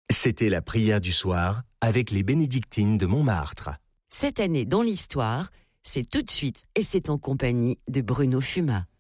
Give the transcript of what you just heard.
C'était la prière du soir avec les bénédictines de Montmartre. Cette année dans l'histoire, c'est tout de suite et c'est en compagnie de Bruno Fumat.